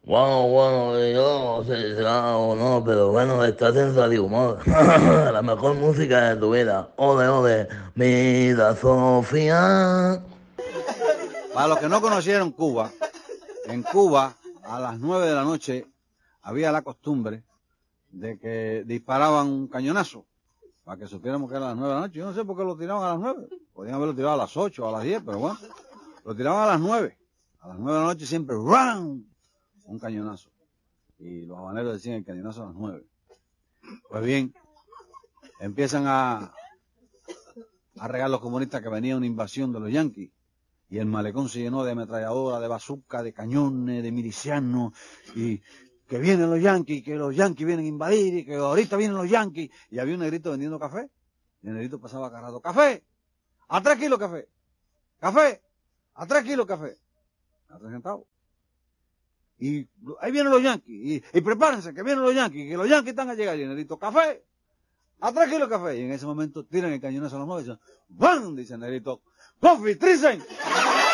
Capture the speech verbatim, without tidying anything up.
Bueno, bueno, yo sé, o no, pero bueno, estás en Radio Humor. La mejor música de tu vida. Ole, ole. Mira, Sofía. Para los que no conocieron Cuba, en Cuba a las nueve de la noche había la costumbre de que disparaban un cañonazo para que supiéramos que era a las nueve de la noche. Yo no sé por qué lo tiraban a las nueve. Podían haberlo tirado a las ocho o a las diez, pero bueno, lo tiraban a las nueve. A las nueve de la noche siempre ¡ran! Un cañonazo. Y los habaneros decían el cañonazo a las nueve. Pues bien, empiezan a, a regar los comunistas que venía una invasión de los yanquis. Y el malecón se llenó de ametralladoras, de bazooka, de cañones, de milicianos, y que vienen los yanquis, que los yanquis vienen a invadir, y que ahorita vienen los yanquis. Y había un negrito vendiendo café, y el negrito pasaba agarrado, ¡café! ¡A tres kilos café! ¡Café! ¡A tres kilos café! A tres centavos. Y ahí vienen los yanquis, y, y prepárense, que vienen los yanquis, que los yanquis están a llegar, y el negrito, ¡café! ¡A tres kilos café! Y en ese momento tiran el cañonazo a las nueve, y dicen, ¡bam! Dice el negrito, ¡Coffee, Trisen!